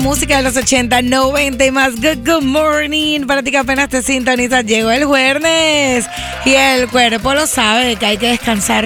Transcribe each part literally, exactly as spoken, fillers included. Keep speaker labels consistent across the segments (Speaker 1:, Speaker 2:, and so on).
Speaker 1: Música de los ochenta, noventa y más. Good, good morning. Para ti que apenas te sintonizas, llegó el jueves y el cuerpo lo sabe que hay que descansar.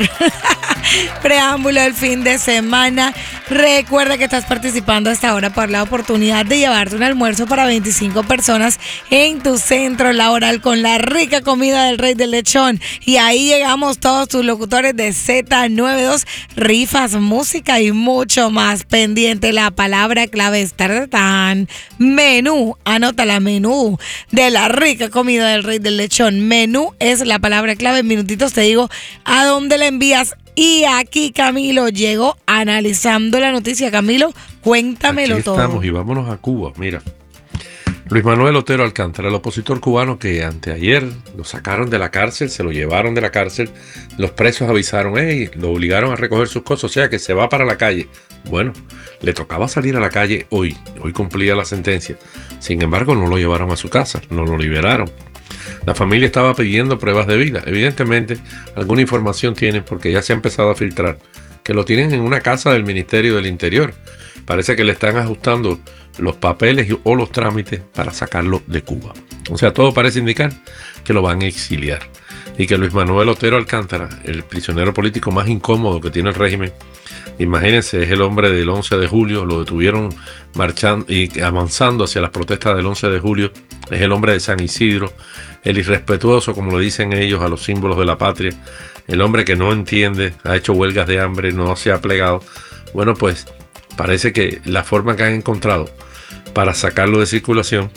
Speaker 1: Preámbulo del fin de semana. Recuerda que estás participando hasta ahora por la oportunidad de llevarte un almuerzo para veinticinco personas en tu centro laboral con la rica comida del Rey del Lechón. Y ahí llegamos todos tus locutores de Z noventa y dos, rifas, música y mucho más. Pendiente la palabra clave es tan menú. Anota la menú de la rica comida del Rey del Lechón. Menú es la palabra clave. En minutitos te digo a dónde la envías. Y aquí Camilo llegó analizando la noticia. Camilo, cuéntamelo
Speaker 2: aquí
Speaker 1: todo.
Speaker 2: Estamos y vámonos a Cuba. Mira, Luis Manuel Otero Alcántara, el opositor cubano que anteayer lo sacaron de la cárcel, se lo llevaron de la cárcel, los presos avisaron, hey, lo obligaron a recoger sus cosas, o sea que se va para la calle. Bueno, le tocaba salir a la calle hoy, hoy cumplía la sentencia. Sin embargo, no lo llevaron a su casa, no lo liberaron. La familia estaba pidiendo pruebas de vida. Evidentemente, alguna información tienen porque ya se ha empezado a filtrar, que lo tienen en una casa del Ministerio del Interior. Parece que le están ajustando los papeles o los trámites para sacarlo de Cuba. O sea, todo parece indicar que lo van a exiliar. Y que Luis Manuel Otero Alcántara, el prisionero político más incómodo que tiene el régimen, imagínense, es el hombre del once de julio, lo detuvieron marchando y avanzando hacia las protestas del once de julio, es el hombre de San Isidro, el irrespetuoso, como le dicen ellos, a los símbolos de la patria, el hombre que no entiende, ha hecho huelgas de hambre, no se ha plegado. Bueno, pues parece que la forma que han encontrado para sacarlo de circulación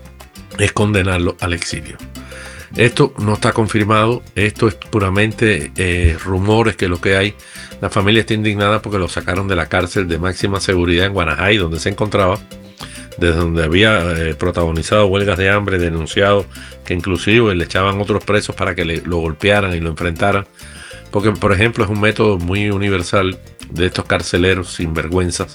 Speaker 2: es condenarlo al exilio. Esto no está confirmado, esto es puramente eh, rumores, que lo que hay. La familia está indignada porque lo sacaron de la cárcel de máxima seguridad en Guanajay, donde se encontraba, desde donde había eh, protagonizado huelgas de hambre, denunciado que inclusive le echaban otros presos para que le, lo golpearan y lo enfrentaran. Porque, por ejemplo, es un método muy universal de estos carceleros sinvergüenzas.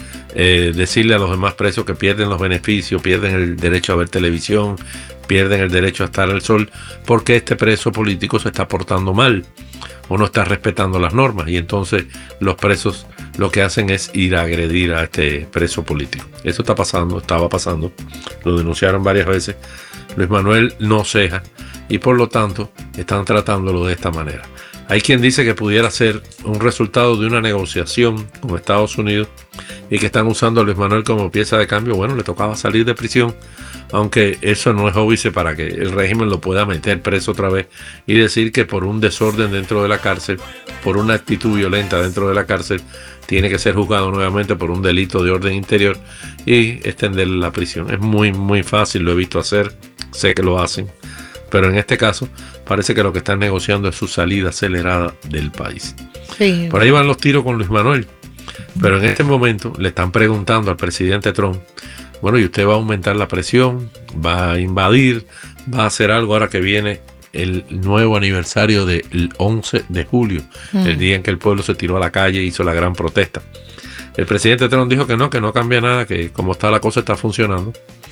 Speaker 2: Eh, decirle a los demás presos que pierden los beneficios, pierden el derecho a ver televisión, pierden el derecho a estar al sol, porque este preso político se está portando mal o no está respetando las normas, y entonces los presos lo que hacen es ir a agredir a este preso político. Eso está pasando, estaba pasando, lo denunciaron varias veces. Luis Manuel no ceja y por lo tanto están tratándolo de esta manera. Hay quien dice que pudiera ser un resultado de una negociación con Estados Unidos y que están usando a Luis Manuel como pieza de cambio. Bueno, le tocaba salir de prisión, aunque eso no es óbice para que el régimen lo pueda meter preso otra vez y decir que por un desorden dentro de la cárcel, por una actitud violenta dentro de la cárcel, tiene que ser juzgado nuevamente por un delito de orden interior y extenderle la prisión. Es muy, muy fácil, lo he visto hacer, sé que lo hacen. Pero en este caso parece que lo que están negociando es su salida acelerada del país. Sí. Por ahí van los tiros con Luis Manuel. Pero en este momento le están preguntando al presidente Trump, bueno, ¿y usted va a aumentar la presión? ¿Va a invadir? ¿Va a hacer algo ahora que viene el nuevo aniversario del once de julio? Mm. El día en que el pueblo se tiró a la calle e hizo la gran protesta. El presidente Trump dijo que no, que no cambia nada, que como está la cosa está funcionando.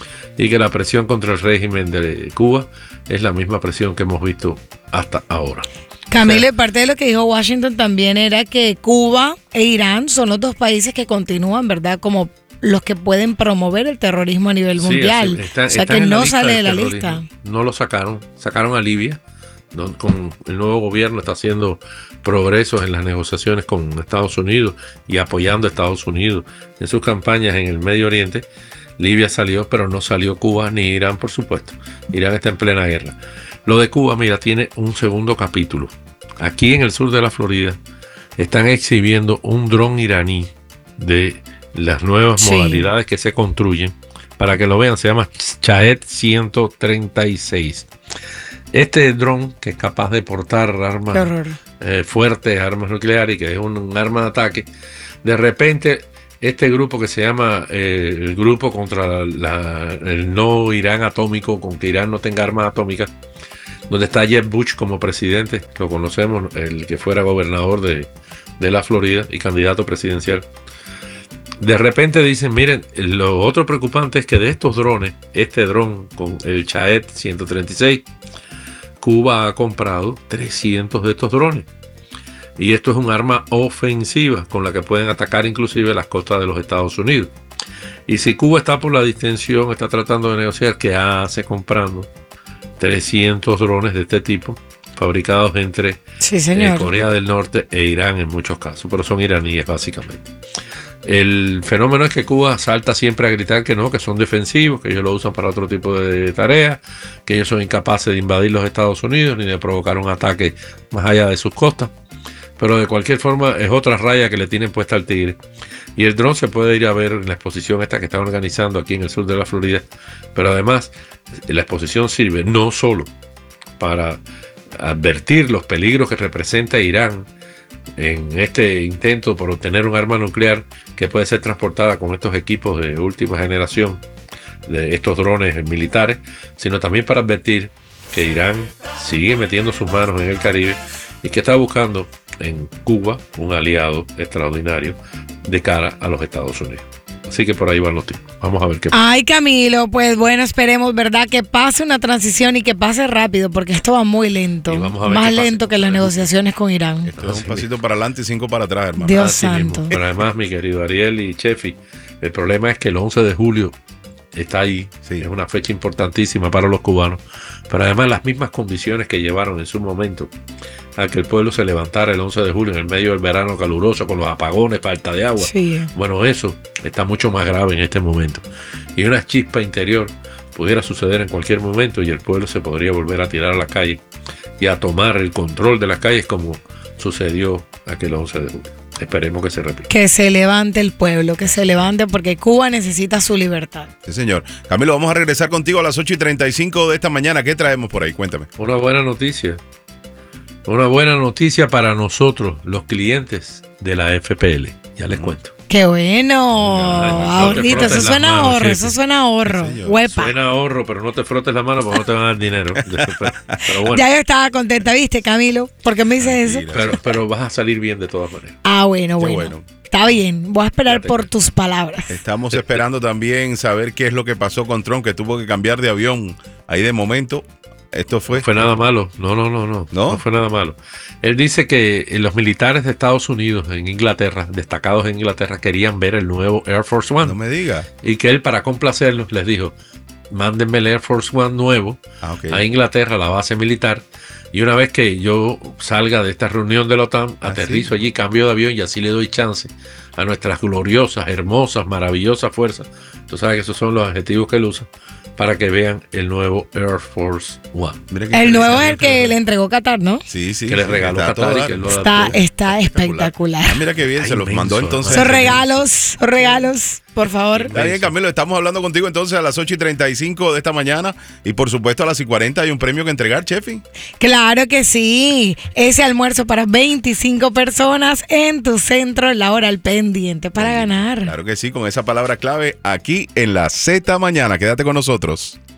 Speaker 2: Y que la presión contra el régimen de Cuba es la misma presión que hemos visto hasta ahora.
Speaker 1: Camilo, o sea, parte de lo que dijo Washington también era que Cuba e Irán son los dos países que continúan, ¿verdad?, como los que pueden promover el terrorismo a nivel sí, mundial. Está, o sea, que no sale de la lista.
Speaker 2: No lo sacaron, sacaron a Libia. ¿no? Con el nuevo gobierno está haciendo progresos en las negociaciones con Estados Unidos y apoyando a Estados Unidos en sus campañas en el Medio Oriente. Libia salió, pero no salió Cuba ni Irán, por supuesto. Irán está en plena guerra. Lo de Cuba, mira, tiene un segundo capítulo. Aquí en el sur de la Florida están exhibiendo un dron iraní de las nuevas sí. modalidades que se construyen. Para que lo vean, se llama Shahed ciento treinta y seis. Este dron, que es capaz de portar armas eh, fuertes, armas nucleares, y que es un, un arma de ataque, de repente este grupo que se llama eh, el grupo contra la, el no Irán atómico, con que Irán no tenga armas atómicas, donde está Jeb Bush como presidente, lo conocemos, el que fuera gobernador de, de la Florida y candidato presidencial. De repente dicen, miren, lo otro preocupante es que de estos drones, este dron con el Shahed ciento treinta y seis, Cuba ha comprado trescientos de estos drones. Y esto es un arma ofensiva con la que pueden atacar inclusive las costas de los Estados Unidos. Y si Cuba está por la distensión, está tratando de negociar, ¿qué hace comprando trescientos drones de este tipo, fabricados entre
Speaker 1: sí, señor.
Speaker 2: eh, Corea del Norte e Irán en muchos casos, pero son iraníes básicamente? El fenómeno es que Cuba salta siempre a gritar que no, que son defensivos, que ellos lo usan para otro tipo de tareas, que ellos son incapaces de invadir los Estados Unidos ni de provocar un ataque más allá de sus costas. Pero de cualquier forma es otra raya que le tienen puesta al tigre. Y el dron se puede ir a ver en la exposición esta que están organizando aquí en el sur de la Florida. Pero además la exposición sirve no solo para advertir los peligros que representa Irán en este intento por obtener un arma nuclear que puede ser transportada con estos equipos de última generación, de estos drones militares, sino también para advertir que Irán sigue metiendo sus manos en el Caribe y que está buscando en Cuba un aliado extraordinario de cara a los Estados Unidos. Así que por ahí van los tiempos. Vamos a ver qué pasa.
Speaker 1: Ay, Camilo, pues bueno, esperemos, ¿verdad? Que pase una transición y que pase rápido, porque esto va muy lento. Más lento que las negociaciones con Irán.
Speaker 3: Esto es un pasito para adelante y cinco para atrás, hermano.
Speaker 1: Dios
Speaker 2: Así
Speaker 1: santo.
Speaker 2: mismo. Pero además, mi querido Ariel y Chefi, el problema es que el once de julio está ahí. Sí. Es una fecha importantísima para los cubanos. Pero además las mismas condiciones que llevaron en su momento a que el pueblo se levantara el once de julio en el medio del verano caluroso con los apagones, falta de agua.
Speaker 1: Sí.
Speaker 2: Bueno, eso está mucho más grave en este momento. Y una chispa interior pudiera suceder en cualquier momento y el pueblo se podría volver a tirar a la calle y a tomar el control de las calles como sucedió aquel once de julio. Esperemos que se repita.
Speaker 1: Que se levante el pueblo, que se levante porque Cuba necesita su libertad.
Speaker 3: Sí, señor. Camilo, vamos a regresar contigo a las ocho y treinta y cinco de esta mañana. ¿Qué traemos por ahí? Cuéntame.
Speaker 2: Una buena noticia. Una buena noticia para nosotros, los clientes de la F P L. Ya les cuento.
Speaker 1: ¡Qué bueno! Ahorrito, eso suena a ahorro, eso suena a ahorro. Huepa.
Speaker 2: Suena a ahorro, pero no te frotes la mano porque no te van a dar dinero. Pero bueno.
Speaker 1: Ya yo estaba contenta, ¿viste, Camilo? ¿Por qué me dices eso?
Speaker 2: Pero, pero vas a salir bien de todas maneras.
Speaker 1: Ah, bueno, bueno. bueno. Está bien, voy a esperar por
Speaker 2: cuento.
Speaker 1: tus palabras.
Speaker 3: Estamos esperando también saber qué es lo que pasó con Trump, que tuvo que cambiar de avión ahí de momento. Esto fue...
Speaker 2: No fue nada malo, no, no, no, no,
Speaker 3: no,
Speaker 2: no fue nada malo. Él dice que los militares de Estados Unidos en Inglaterra, destacados en Inglaterra, querían ver el nuevo Air Force One.
Speaker 3: No me diga.
Speaker 2: Y que él, para complacerlos, les dijo, mándenme el Air Force One nuevo
Speaker 3: ah, okay.
Speaker 2: a Inglaterra, a la base militar, y una vez que yo salga de esta reunión de la OTAN,
Speaker 3: ¿Ah,
Speaker 2: aterrizo
Speaker 3: sí?
Speaker 2: allí, cambio de avión y así le doy chance a nuestras gloriosas, hermosas, maravillosas fuerzas. Tú sabes que esos son los adjetivos que él usa, para que vean el nuevo Air Force One.
Speaker 1: El nuevo es el que le entregó Qatar, ¿no?
Speaker 3: Sí, sí.
Speaker 2: Que le regaló Qatar y que lo
Speaker 1: Está, está espectacular.
Speaker 3: Ah, mira qué bien,
Speaker 2: Ay,
Speaker 3: se los
Speaker 2: inmenso,
Speaker 3: mandó entonces.
Speaker 1: Esos regalos, esos regalos, por favor.
Speaker 3: Está bien, Camilo, estamos hablando contigo entonces a las ocho y treinta y cinco de esta mañana y por supuesto a las y cuarenta hay un premio que entregar, Chefi.
Speaker 1: Claro que sí. Ese almuerzo para veinticinco personas en tu centro, la hora al pendiente para ganar.
Speaker 3: Claro que sí, con esa palabra clave aquí en la Z Mañana. Quédate con nosotros.